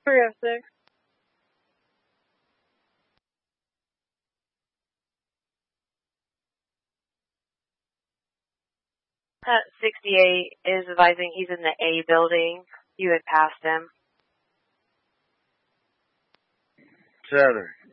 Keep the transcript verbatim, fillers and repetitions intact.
three oh six. Uh, sixty-eight is advising he's in the A building. You had passed him. Saturday.